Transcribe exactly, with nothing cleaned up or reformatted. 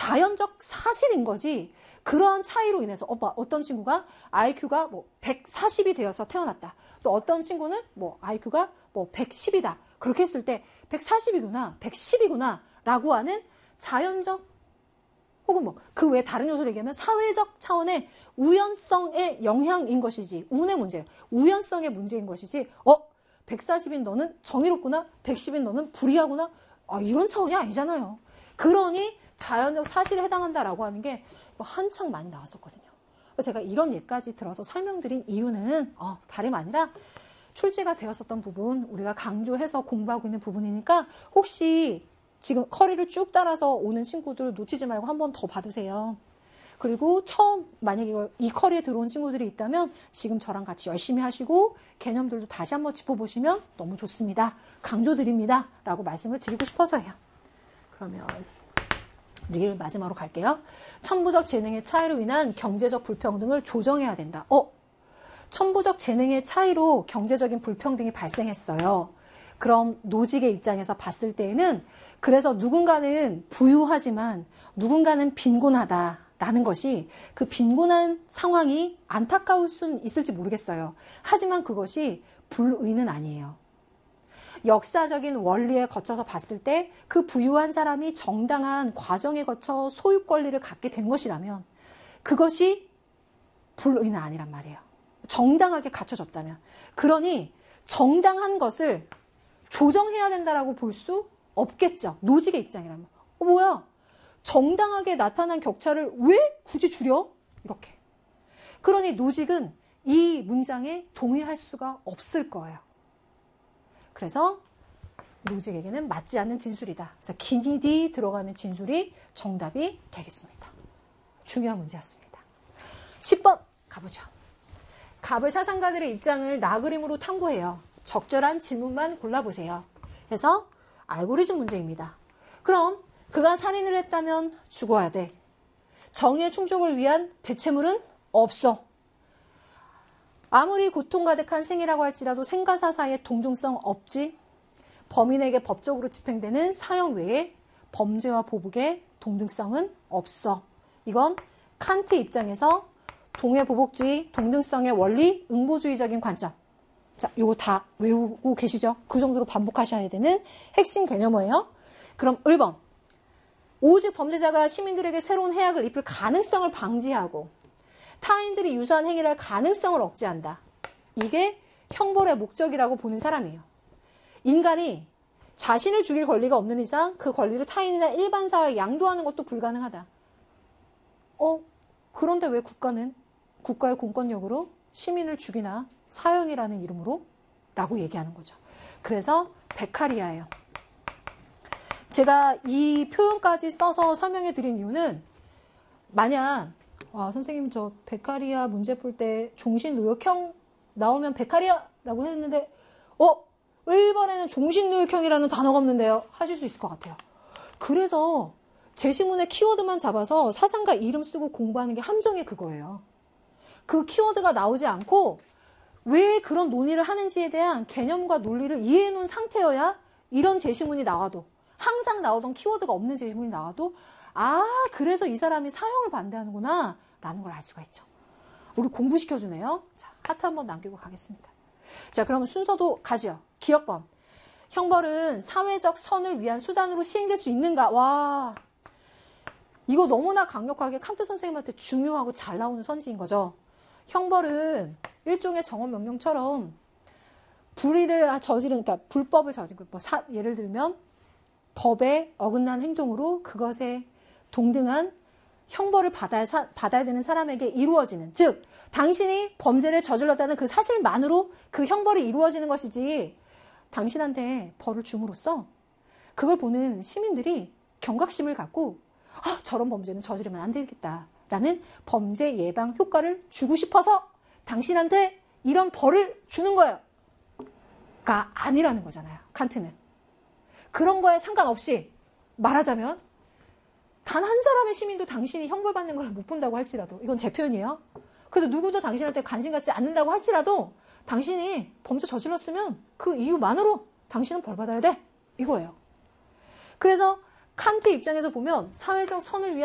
자연적 사실인 거지. 그러한 차이로 인해서 어, 어떤 친구가 아이큐가 뭐 백사십이 되어서 태어났다. 또 어떤 친구는 뭐 아이큐가 뭐 백십이다. 그렇게 했을 때 백사십이구나, 백십이구나 라고 하는 자연적 혹은 뭐 그 외에 다른 요소를 얘기하면 사회적 차원의 우연성의 영향인 것이지, 운의 문제예요. 우연성의 문제인 것이지, 어? 백사십인 너는 정의롭구나, 백십인 너는 불의하구나, 아, 이런 차원이 아니잖아요. 그러니 자연적 사실에 해당한다라고 하는 게 한창 많이 나왔었거든요. 제가 이런 예까지 들어서 설명드린 이유는 어, 다름 아니라 출제가 되었었던 부분, 우리가 강조해서 공부하고 있는 부분이니까 혹시 지금 커리를 쭉 따라서 오는 친구들 놓치지 말고 한 번 더 봐두세요. 그리고 처음 만약에 이걸, 이 커리에 들어온 친구들이 있다면 지금 저랑 같이 열심히 하시고 개념들도 다시 한번 짚어보시면 너무 좋습니다. 강조드립니다. 라고 말씀을 드리고 싶어서요. 그러면 우리 마지막으로 갈게요. 천부적 재능의 차이로 인한 경제적 불평등을 조정해야 된다. 어? 천부적 재능의 차이로 경제적인 불평등이 발생했어요. 그럼 노직의 입장에서 봤을 때에는 그래서 누군가는 부유하지만 누군가는 빈곤하다라는 것이 그 빈곤한 상황이 안타까울 수는 있을지 모르겠어요. 하지만 그것이 불의는 아니에요. 역사적인 원리에 거쳐서 봤을 때 그 부유한 사람이 정당한 과정에 거쳐 소유 권리를 갖게 된 것이라면 그것이 불의는 아니란 말이에요. 정당하게 갖춰졌다면. 그러니 정당한 것을 조정해야 된다라고 볼 수 없겠죠. 노직의 입장이라면. 어, 뭐야? 정당하게 나타난 격차를 왜 굳이 줄여? 이렇게. 그러니 노직은 이 문장에 동의할 수가 없을 거예요. 그래서 노직에게는 맞지 않는 진술이다. 자, 기니디 들어가는 진술이 정답이 되겠습니다. 중요한 문제였습니다. 십 번 가보죠. 갑을 사상가들의 입장을 나그림으로 탐구해요. 적절한 질문만 골라보세요. 그래서 알고리즘 문제입니다. 그럼 그가 살인을 했다면 죽어야 돼. 정의의 충족을 위한 대체물은 없어. 아무리 고통 가득한 생이라고 할지라도 생과 사사의 동종성 없지. 범인에게 법적으로 집행되는 사형 외에 범죄와 보복의 동등성은 없어. 이건 칸트 입장에서 동해보복주의, 동등성의 원리, 응보주의적인 관점. 자, 요거 다 외우고 계시죠? 그 정도로 반복하셔야 되는 핵심 개념어예요. 그럼 일 번. 오직 범죄자가 시민들에게 새로운 해악을 입힐 가능성을 방지하고 타인들이 유사한 행위를 할 가능성을 억제한다. 이게 형벌의 목적이라고 보는 사람이에요. 인간이 자신을 죽일 권리가 없는 이상 그 권리를 타인이나 일반 사회에 양도하는 것도 불가능하다. 어? 그런데 왜 국가는 국가의 공권력으로 시민을 죽이나 사형이라는 이름으로? 라고 얘기하는 거죠. 그래서 베카리아예요. 제가 이 표현까지 써서 설명해 드린 이유는 만약 와, 선생님 저 베카리아 문제 풀 때 종신노역형 나오면 베카리아라고 했는데 어? 일 번에는 종신노역형이라는 단어가 없는데요. 하실 수 있을 것 같아요. 그래서 제시문의 키워드만 잡아서 사상가 이름 쓰고 공부하는 게 함정이 그거예요. 그 키워드가 나오지 않고 왜 그런 논의를 하는지에 대한 개념과 논리를 이해해 놓은 상태여야 이런 제시문이 나와도 항상 나오던 키워드가 없는 제시문이 나와도 아 그래서 이 사람이 사형을 반대하는구나 라는 걸 알 수가 있죠. 우리 공부시켜주네요. 자, 하트 한번 남기고 가겠습니다. 자, 그러면 순서도 가죠. 기억번. 형벌은 사회적 선을 위한 수단으로 시행될 수 있는가? 와, 이거 너무나 강력하게 칸트 선생님한테 중요하고 잘 나오는 선지인 거죠. 형벌은 일종의 정언명령처럼 불의를 저지른, 그러니까 불법을 저지른, 뭐 사, 예를 들면 법에 어긋난 행동으로 그것에 동등한 형벌을 받아야, 사, 받아야 되는 사람에게 이루어지는, 즉 당신이 범죄를 저질렀다는 그 사실만으로 그 형벌이 이루어지는 것이지 당신한테 벌을 줌으로써 그걸 보는 시민들이 경각심을 갖고 아, 저런 범죄는 저지르면 안 되겠다라는 범죄 예방 효과를 주고 싶어서 당신한테 이런 벌을 주는 거예요. 가 아니라는 거잖아요. 칸트는. 그런 거에 상관없이 말하자면 단 한 사람의 시민도 당신이 형벌받는 걸 못 본다고 할지라도 이건 제 표현이에요. 그래서 누구도 당신한테 관심 갖지 않는다고 할지라도 당신이 범죄 저질렀으면 그 이유만으로 당신은 벌받아야 돼. 이거예요. 그래서 칸트 입장에서 보면 사회적 선을 위한